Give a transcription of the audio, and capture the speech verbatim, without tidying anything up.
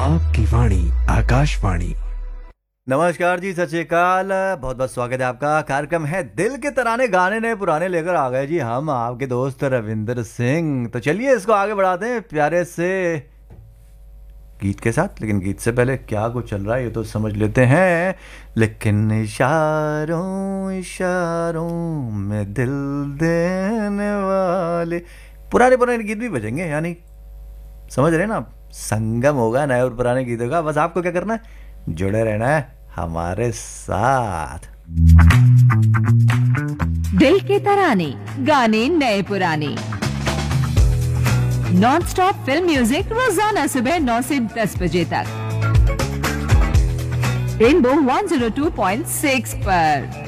आपकी वाणी आकाशवाणी। नमस्कार जी, सत श्री अकाल। बहुत बहुत स्वागत है आपका। कार्यक्रम है दिल के तराने, गाने नए पुराने लेकर आ गए जी हम, आपके दोस्त रविंद्र सिंह। तो चलिए इसको आगे बढ़ाते हैं प्यारे से गीत के साथ। लेकिन गीत से पहले क्या कुछ चल रहा है ये तो समझ लेते हैं। लेकिन इशारों इशारों में दिल देने वाले, पुराने पुराने गीत भी बजेंगे, यानी समझ रहे हैं ना आप। संगम होगा नए और पुराने गीतों का। बस आपको क्या करना है, जुड़े रहना है हमारे साथ। दिल के तराने, गाने नए पुराने, नॉन स्टॉप फिल्म म्यूजिक रोजाना सुबह नौ से दस बजे तक rainbow one zero two point six पर।